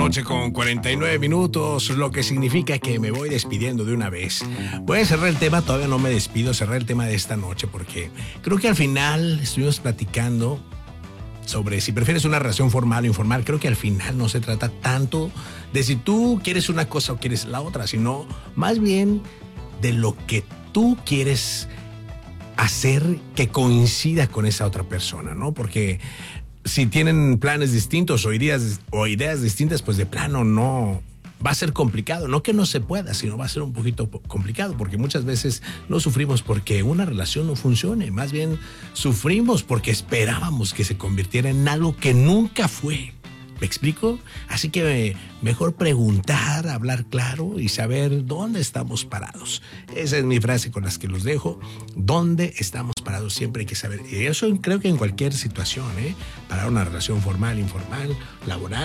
noche con 49 minutos, lo que significa que me voy despidiendo de una vez. Voy a cerrar el tema, todavía no me despido, cerrar el tema de esta noche porque creo que al final estuvimos platicando sobre si prefieres una relación formal o informal. Creo que al final no se trata tanto de si tú quieres una cosa o quieres la otra, sino más bien de lo que tú quieres hacer que coincida con esa otra persona, ¿no? Porque si tienen planes distintos o ideas distintas, pues de plano no va a ser complicado. No que no se pueda, sino va a ser un poquito complicado, porque muchas veces no sufrimos porque una relación no funcione, más bien sufrimos porque esperábamos que se convirtiera en algo que nunca fue. ¿Me explico? Así que mejor preguntar, hablar claro y saber dónde estamos parados. Esa es mi frase con las que los dejo. ¿Dónde estamos parados? Siempre hay que saber. Y eso creo que en cualquier situación, para una relación formal, informal, laboral.